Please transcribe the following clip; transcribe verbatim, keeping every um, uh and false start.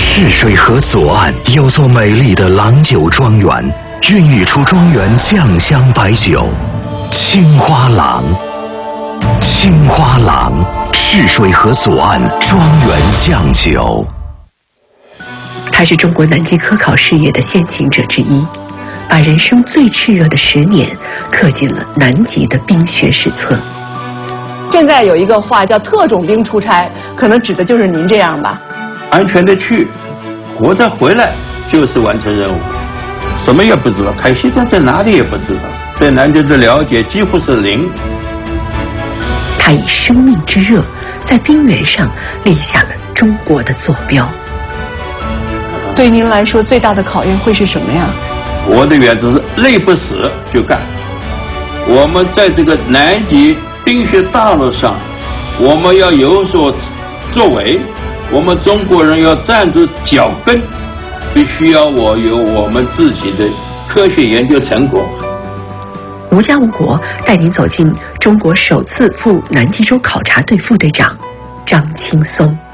泗水河左岸有座美丽的郎酒庄园，孕育出庄园酱香白酒青花郎。青花郎，泗水河左岸庄园酱酒。 他是中国南极科考事业的先行者之一，把人生最炽热的十年刻进了南极的冰雪史册。 现在有一个话叫特种兵出差，可能指的就是您这样吧。 安全的去，活着回来就是完成任务。什么也不知道，凯西站在哪里也不知道，对南极的了解几乎是零。 他以生命之热，在冰原上立下了中国的坐标。 对您来说，最大的考验会是什么呀？ 我的原则是累不死就干。我们在这个南极冰雪大陆上，我们要有所作为，我们中国人要站住脚跟，必须要我有我们自己的科学研究成果。 无家无国带您走进中国首次赴南极洲考察队副队长张青松。